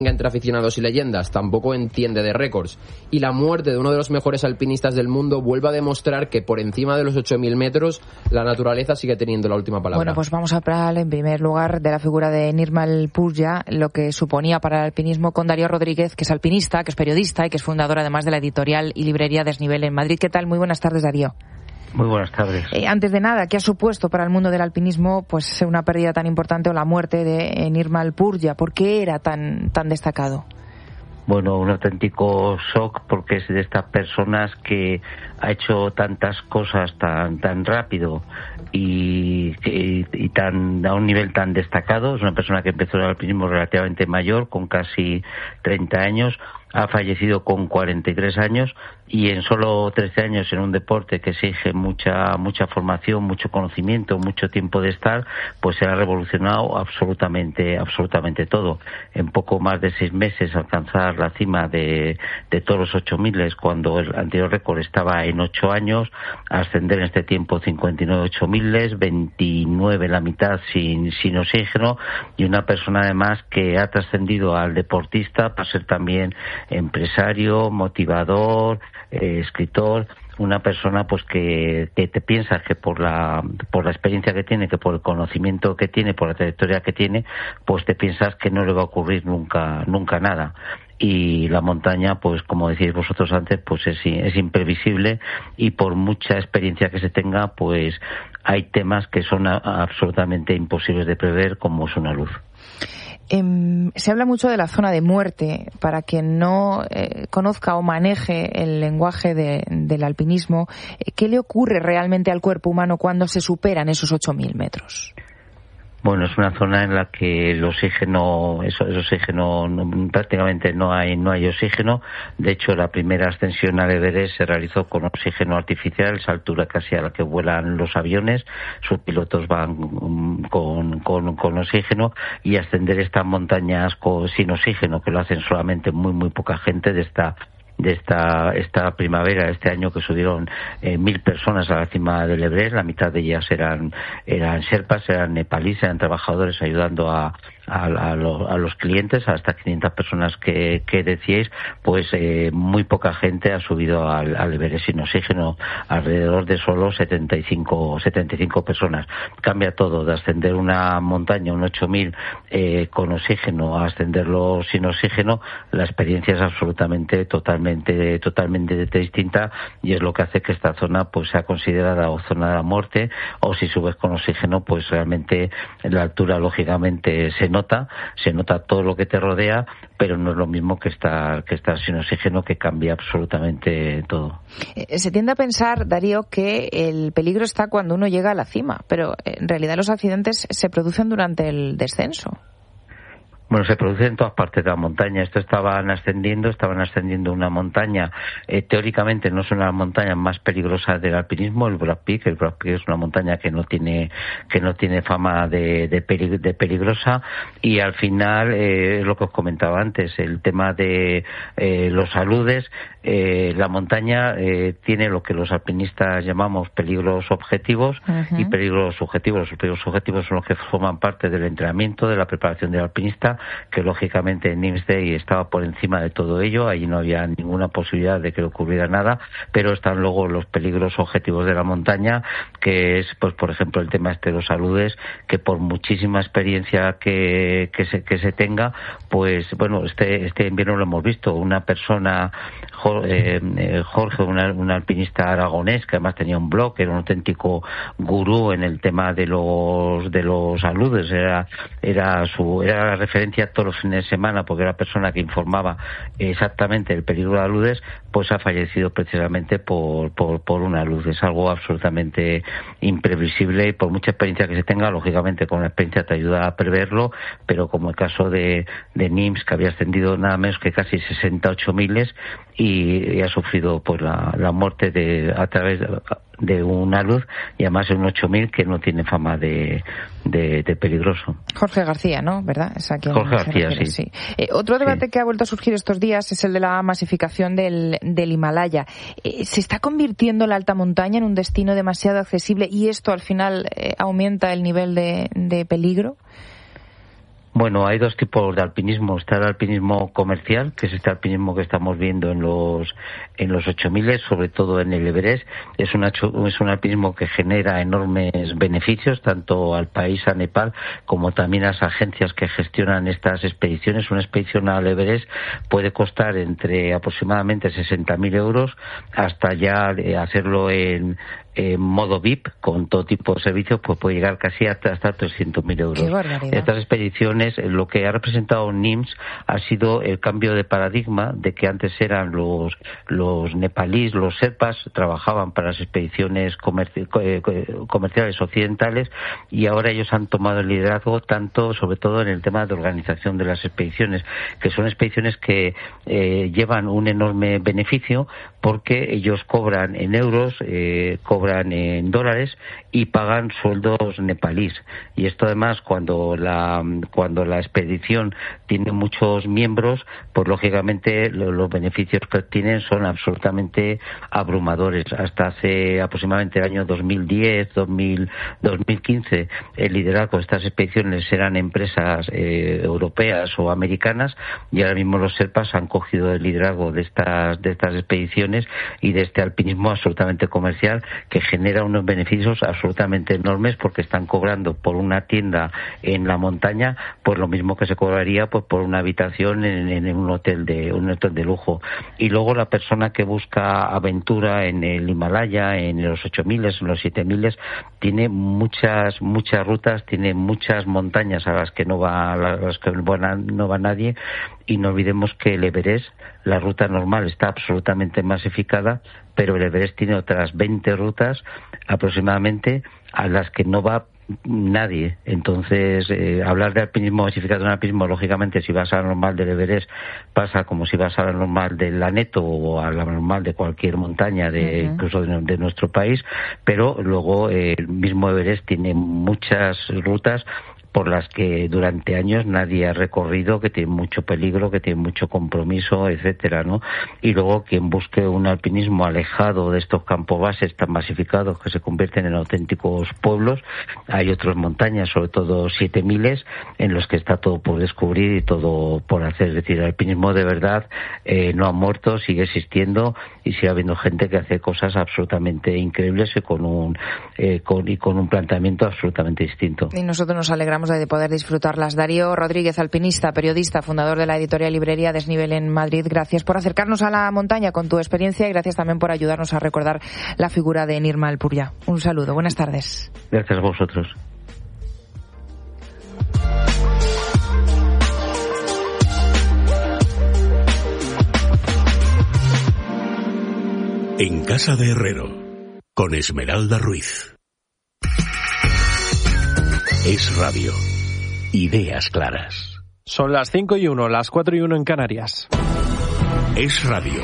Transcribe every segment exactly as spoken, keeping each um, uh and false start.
entre aficionados y leyendas, tampoco entiende de récords. Y la muerte de uno de los mejores alpinistas del mundo vuelve a demostrar que por encima de los ocho mil metros la naturaleza sigue teniendo la última palabra. Bueno, pues vamos a hablar en primer lugar de la figura de Nirmal Purja, lo que suponía para el alpinismo, con Darío Rodríguez, que es alpinista, que es periodista y que es fundador además de la editorial y librería Desnivel en Madrid. ¿Qué tal? Muy buenas tardes, Darío. Muy buenas tardes. Eh, antes de nada, ¿qué ha supuesto para el mundo del alpinismo pues una pérdida tan importante o la muerte de Nirmal Purja? ¿Por qué era tan tan destacado? Bueno, un auténtico shock, porque es de estas personas que ha hecho tantas cosas tan tan rápido y, y, y tan a un nivel tan destacado. Es una persona que empezó el alpinismo relativamente mayor, con casi treinta años. Ha fallecido con cuarenta y tres años, y en solo trece años, en un deporte que exige mucha mucha formación, mucho conocimiento, mucho tiempo de estar, pues se ha revolucionado absolutamente absolutamente todo. En poco más de seis meses alcanzar la cima de, de todos los ocho miles, cuando el anterior récord estaba en ocho años, ascender en este tiempo cincuenta y nueve ocho miles, veintinueve la mitad sin, sin oxígeno, y una persona además que ha trascendido al deportista para ser también empresario, motivador, eh, escritor, una persona pues que, que te piensas que por la por la experiencia que tiene, que por el conocimiento que tiene, por la trayectoria que tiene, pues te piensas que no le va a ocurrir nunca nunca nada. Y la montaña, pues como decís vosotros antes, pues es, es imprevisible, y por mucha experiencia que se tenga, pues hay temas que son a, absolutamente imposibles de prever, como es una luz. Eh, se habla mucho de la zona de muerte. Para quien no eh, conozca o maneje el lenguaje de, del alpinismo, eh, ¿qué le ocurre realmente al cuerpo humano cuando se superan esos ocho mil metros? Bueno, es una zona en la que el oxígeno, eso, el oxígeno no, prácticamente no hay, no hay oxígeno. De hecho, la primera ascensión al Everest se realizó con oxígeno artificial, esa altura casi a la que vuelan los aviones. Sus pilotos van con, con, con oxígeno, y ascender estas montañas con, sin oxígeno, que lo hacen solamente muy, muy poca gente de esta de esta esta primavera, este año, que subieron eh, mil personas a la cima del Everest. La mitad de ellas eran eran sherpas, eran nepalíes, eran trabajadores ayudando a A, a, lo, a los clientes, a estas quinientas personas que, que decíais, pues eh, muy poca gente ha subido al, al Everest sin oxígeno, alrededor de solo setenta y cinco personas. Cambia todo, de ascender una montaña, un ocho mil eh, con oxígeno, a ascenderlo sin oxígeno. La experiencia es absolutamente, totalmente, totalmente distinta, y es lo que hace que esta zona pues sea considerada o zona de la muerte, o si subes con oxígeno, pues realmente la altura lógicamente se nota, se nota todo lo que te rodea, pero no es lo mismo que estar, que estar sin oxígeno, que cambia absolutamente todo. Se tiende a pensar, Darío, que el peligro está cuando uno llega a la cima, pero en realidad los accidentes se producen durante el descenso. Bueno, se produce en todas partes de la montaña. Esto estaban ascendiendo, estaban ascendiendo una montaña. Eh, teóricamente no es una de las montañas más peligrosas del alpinismo, el Broad Peak. El Broad Peak es una montaña que no tiene que no tiene fama de, de, pelig- de peligrosa. Y al final, eh, es lo que os comentaba antes, el tema de eh, los aludes. Eh, la montaña eh, tiene lo que los alpinistas llamamos peligros objetivos uh-huh. y peligros subjetivos. Los peligros subjetivos son los que forman parte del entrenamiento, de la preparación del alpinista, que lógicamente en Nymphs Day estaba por encima de todo ello. Allí no había ninguna posibilidad de que ocurriera nada, pero están luego los peligros objetivos de la montaña, que es, pues por ejemplo, el tema este de los aludes, que por muchísima experiencia que, que se que se tenga, pues bueno, este este invierno lo hemos visto. Una persona, Jorge, una, un alpinista aragonés, que además tenía un blog, era un auténtico gurú en el tema de los de los aludes, era era su era la referencia todos los fines de semana, porque era la persona que informaba exactamente el peligro de aludes, pues ha fallecido precisamente por por por una alud. Es algo absolutamente imprevisible, y por mucha experiencia que se tenga, lógicamente con la experiencia te ayuda a preverlo, pero como el caso de de Nymphs, que había ascendido nada menos que casi sesenta y ocho miles, y, y ha sufrido pues la, la muerte de a través de, de una luz, y además en un ocho mil que no tiene fama de, de, de peligroso. Jorge García, ¿no? ¿Verdad? Es a quien Jorge García, refiere, sí. sí. Eh, otro debate sí. que ha vuelto a surgir estos días es el de la masificación del, del Himalaya. Eh, ¿Se está convirtiendo la alta montaña en un destino demasiado accesible y esto al final eh, aumenta el nivel de, de peligro? Bueno, hay dos tipos de alpinismo. Está el alpinismo comercial, que es este alpinismo que estamos viendo en los en los ocho mil, sobre todo en el Everest. Es, una, es un alpinismo que genera enormes beneficios, tanto al país, a Nepal, como también a las agencias que gestionan estas expediciones. Una expedición al Everest puede costar entre aproximadamente sesenta mil euros hasta ya hacerlo en en modo V I P, con todo tipo de servicios, pues puede llegar casi hasta, hasta trescientos mil euros. ¡Qué barbaridad! Estas expediciones, lo que ha representado N I M S ha sido el cambio de paradigma, de que antes eran los los nepalíes, los sherpas, trabajaban para las expediciones comerci comerciales occidentales, y ahora ellos han tomado el liderazgo, tanto, sobre todo en el tema de organización de las expediciones, que son expediciones que eh, llevan un enorme beneficio, porque ellos cobran en euros, eh, cobran en dólares y pagan sueldos nepalíes. Y esto además, cuando la cuando la expedición tiene muchos miembros, pues lógicamente los beneficios que tienen son absolutamente abrumadores. Hasta hace aproximadamente el año dos mil diez, dos mil, dos mil quince, el liderazgo de estas expediciones eran empresas eh, europeas o americanas, y ahora mismo los sherpas han cogido el liderazgo de estas de estas expediciones y de este alpinismo absolutamente comercial, que genera unos beneficios absolutamente enormes, porque están cobrando por una tienda en la montaña pues lo mismo que se cobraría pues por una habitación en, en un hotel de un hotel de lujo. Y luego la persona que busca aventura en el Himalaya, en los ocho mil, en los siete mil, tiene muchas muchas rutas, tiene muchas montañas a las que no va a las que no va nadie. Y no olvidemos que el Everest, la ruta normal, está absolutamente masificada, pero el Everest tiene otras veinte rutas aproximadamente a las que no va nadie. Entonces, eh, hablar de alpinismo masificado, en alpinismo, lógicamente, si vas a la normal del Everest, pasa como si vas a la normal del Aneto o a la normal de cualquier montaña, de uh-huh. incluso de, de nuestro país, pero luego eh, el mismo Everest tiene muchas rutas por las que durante años nadie ha recorrido, que tienen mucho peligro, que tienen mucho compromiso, etcétera, ¿no? Y luego quien busque un alpinismo alejado de estos campos bases tan masificados que se convierten en auténticos pueblos, hay otras montañas, sobre todo siete miles, en los que está todo por descubrir y todo por hacer. Es decir, el alpinismo de verdad eh, no ha muerto, sigue existiendo y sigue habiendo gente que hace cosas absolutamente increíbles y con un eh, con, y con un planteamiento absolutamente distinto. Y nosotros nos alegramos de poder disfrutarlas. Darío Rodríguez, alpinista, periodista, fundador de la editorial Librería Desnivel en Madrid, gracias por acercarnos a la montaña con tu experiencia y gracias también por ayudarnos a recordar la figura de Nirma Alpurya. Un saludo, buenas tardes. Gracias a vosotros. En Casa de Herrero, con Esmeralda Ruiz. Es Radio. Ideas claras. Son las cinco y uno, las cuatro y uno en Canarias. Es Radio.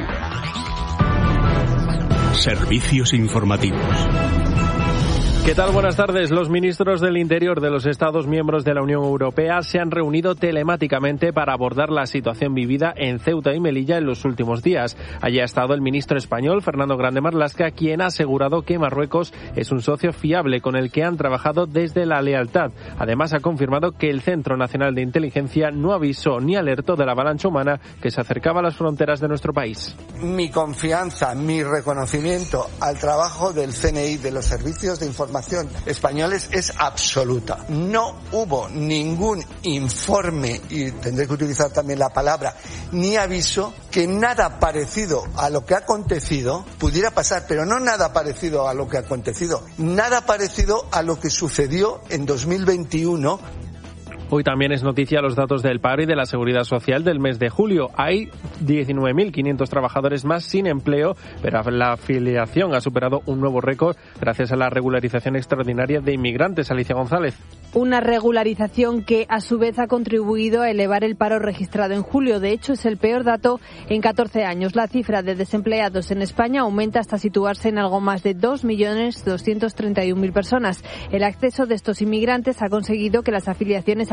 Servicios informativos. ¿Qué tal? Buenas tardes. Los ministros del Interior de los Estados miembros de la Unión Europea se han reunido telemáticamente para abordar la situación vivida en Ceuta y Melilla en los últimos días. Allí ha estado el ministro español, Fernando Grande Marlaska, quien ha asegurado que Marruecos es un socio fiable con el que han trabajado desde la lealtad. Además, ha confirmado que el Centro Nacional de Inteligencia no avisó ni alertó de la avalancha humana que se acercaba a las fronteras de nuestro país. Mi confianza, mi reconocimiento al trabajo del C N I, de los servicios de información españoles, es absoluta. No hubo ningún informe, y tendré que utilizar también la palabra, ni aviso, que nada parecido a lo que ha acontecido pudiera pasar, pero no nada parecido a lo que ha acontecido, nada parecido a lo que sucedió en dos mil veintiuno. Hoy también es noticia los datos del paro y de la seguridad social del mes de julio. Hay diecinueve mil quinientos trabajadores más sin empleo, pero la afiliación ha superado un nuevo récord gracias a la regularización extraordinaria de inmigrantes. Alicia González. Una regularización que a su vez ha contribuido a elevar el paro registrado en julio. De hecho, es el peor dato en catorce años. La cifra de desempleados en España aumenta hasta situarse en algo más de dos millones doscientos treinta y un mil personas. El acceso de estos inmigrantes ha conseguido que las afiliaciones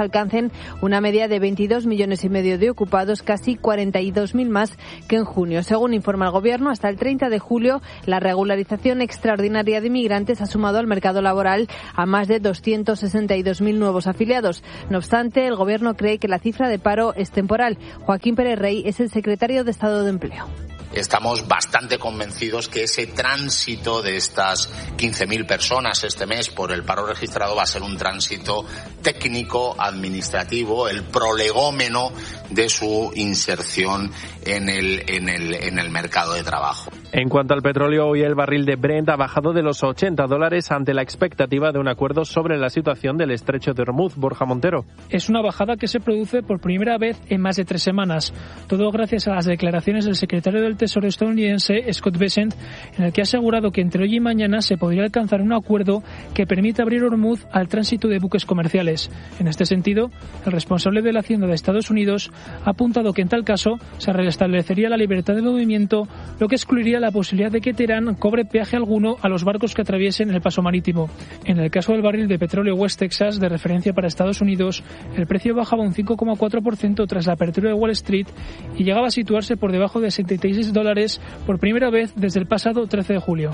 alcancen una media de veintidós millones y medio de ocupados, casi cuarenta y dos mil más que en junio. Según informa el Gobierno, hasta el treinta de julio la regularización extraordinaria de inmigrantes ha sumado al mercado laboral a más de doscientos sesenta y dos mil nuevos afiliados. No obstante, el Gobierno cree que la cifra de paro es temporal. Joaquín Pérez Rey es el secretario de Estado de Empleo. Estamos bastante convencidos que ese tránsito de estas quince mil personas este mes por el paro registrado va a ser un tránsito técnico, administrativo, el prolegómeno de su inserción en el, en el, en el mercado de trabajo. En cuanto al petróleo, hoy el barril de Brent ha bajado de los ochenta dólares ante la expectativa de un acuerdo sobre la situación del estrecho de Hormuz. Borja Montero. Es una bajada que se produce por primera vez en más de tres semanas. Todo gracias a las declaraciones del secretario del Tesoro estadounidense, Scott Bessent, en el que ha asegurado que entre hoy y mañana se podría alcanzar un acuerdo que permita abrir Hormuz al tránsito de buques comerciales. En este sentido, el responsable de la Hacienda de Estados Unidos ha apuntado que en tal caso se restablecería la libertad de movimiento, lo que excluiría la posibilidad de que Teherán cobre peaje alguno a los barcos que atraviesen el paso marítimo. En el caso del barril de petróleo West Texas, de referencia para Estados Unidos, el precio bajaba un cinco coma cuatro por ciento tras la apertura de Wall Street y llegaba a situarse por debajo de setenta y seis dólares por primera vez desde el pasado trece de julio.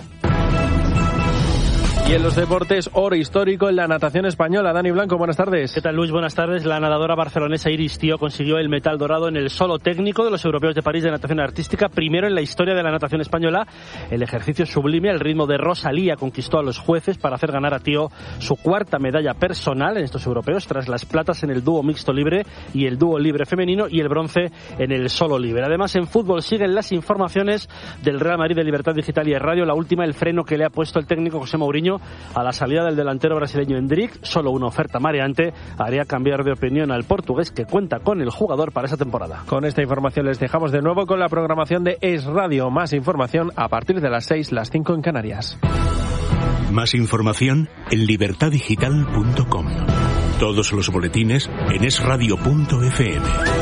Y en los deportes, oro histórico en la natación española. Dani Blanco, buenas tardes. ¿Qué tal, Luis? Buenas tardes. La nadadora barcelonesa Iris Tío consiguió el metal dorado en el solo técnico de los europeos de París de natación artística, primero en la historia de la natación española. El ejercicio sublime al ritmo de Rosalía conquistó a los jueces para hacer ganar a Tío su cuarta medalla personal en estos europeos, tras las platas en el dúo mixto libre y el dúo libre femenino y el bronce en el solo libre. Además, en fútbol siguen las informaciones del Real Madrid de Libertad Digital y de Radio. La última, el freno que le ha puesto el técnico José Mourinho a la salida del delantero brasileño Endrick. Solo una oferta mareante haría cambiar de opinión al portugués, que cuenta con el jugador para esa temporada. Con esta información les dejamos de nuevo con la programación de Es Radio. Más información a partir de las seis, las cinco en Canarias. Más información en libertad digital punto com. Todos los boletines en es radio punto efe eme.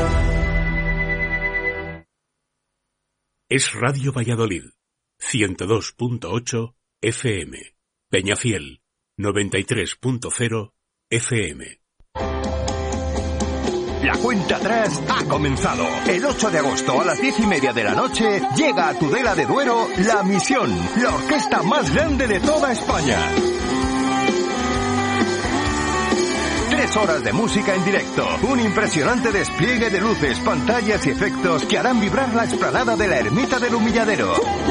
Es Radio Valladolid, ciento dos punto ocho efe eme. Peñafiel, noventa y tres punto cero efe eme. La cuenta atrás ha comenzado. El ocho de agosto a las diez y media de la noche llega a Tudela de Duero La Misión, la orquesta más grande de toda España. Tres horas de música en directo, un impresionante despliegue de luces, pantallas y efectos que harán vibrar la explanada de la Ermita del Humilladero.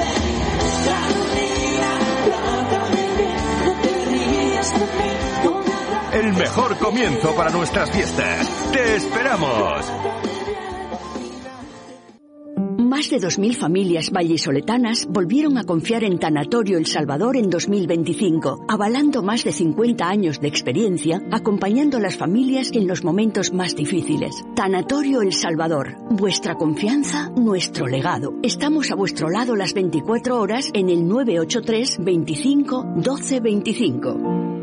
El mejor comienzo para nuestras fiestas. ¡Te esperamos! Más de dos mil familias vallisoletanas volvieron a confiar en Tanatorio El Salvador en dos mil veinticinco, avalando más de cincuenta años de experiencia, acompañando a las familias en los momentos más difíciles. Tanatorio El Salvador, vuestra confianza, nuestro legado. Estamos a vuestro lado las veinticuatro horas en el nueve ocho tres, veinticinco, doce veinticinco.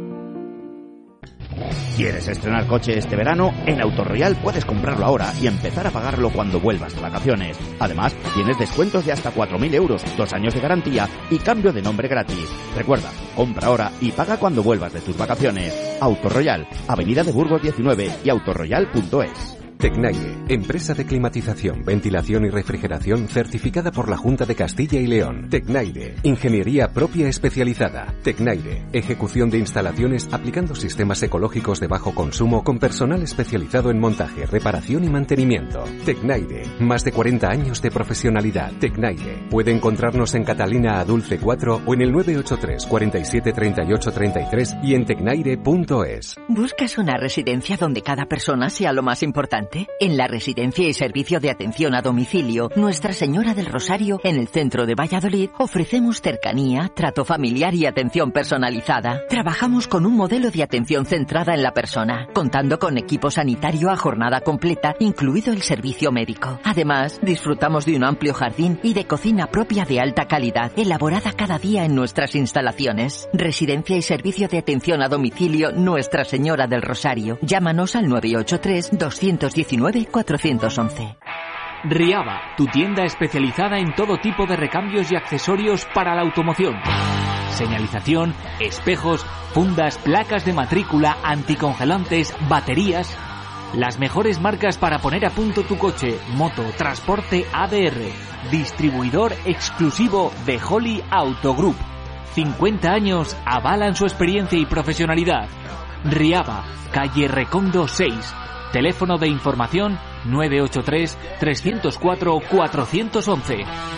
¿Quieres estrenar coche este verano? En Autorroyal puedes comprarlo ahora y empezar a pagarlo cuando vuelvas de vacaciones. Además, tienes descuentos de hasta cuatro mil euros, dos años de garantía y cambio de nombre gratis. Recuerda, compra ahora y paga cuando vuelvas de tus vacaciones. Autorroyal, Avenida de Burgos diecinueve y autorroyal punto es. Tecnaire, empresa de climatización, ventilación y refrigeración certificada por la Junta de Castilla y León. Tecnaire, ingeniería propia especializada. Tecnaire, ejecución de instalaciones aplicando sistemas ecológicos de bajo consumo con personal especializado en montaje, reparación y mantenimiento. Tecnaire, más de cuarenta años de profesionalidad. Tecnaire, puede encontrarnos en Catalina Adulce cuatro o en el nueve ocho tres, cuarenta y siete, treinta y ocho, treinta y tres y en tecnaire punto es. ¿Buscas una residencia donde cada persona sea lo más importante? En la Residencia y Servicio de Atención a Domicilio Nuestra Señora del Rosario, en el centro de Valladolid, ofrecemos cercanía, trato familiar y atención personalizada. Trabajamos con un modelo de atención centrada en la persona, contando con equipo sanitario a jornada completa, incluido el servicio médico. Además, disfrutamos de un amplio jardín y de cocina propia de alta calidad, elaborada cada día en nuestras instalaciones. Residencia y Servicio de Atención a Domicilio Nuestra Señora del Rosario. Llámanos al nueve ocho tres, dos diecinueve, cuatrocientos once. Riaba, tu tienda especializada en todo tipo de recambios y accesorios para la automoción. Señalización, espejos, fundas, placas de matrícula, anticongelantes, baterías. Las mejores marcas para poner a punto tu coche, moto, transporte A D R. Distribuidor exclusivo de Holly Auto Group. cincuenta años avalan su experiencia y profesionalidad. Riaba, calle Recondo seis. Teléfono de información nueve ocho tres, tres cero cuatro, cuatro uno uno.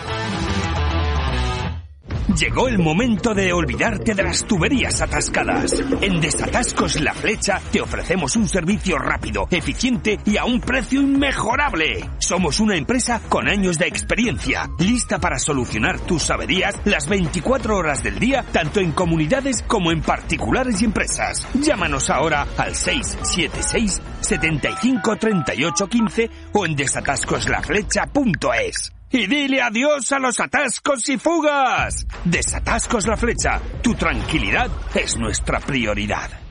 Llegó el momento de olvidarte de las tuberías atascadas. En Desatascos La Flecha te ofrecemos un servicio rápido, eficiente y a un precio inmejorable. Somos una empresa con años de experiencia, lista para solucionar tus averías las veinticuatro horas del día, tanto en comunidades como en particulares y empresas. Llámanos ahora al seis siete seis, setenta y cinco, treinta y ocho, quince o en desatascos la flecha punto es. Y dile adiós a los atascos y fugas. Desatascos La Flecha. Tu tranquilidad es nuestra prioridad.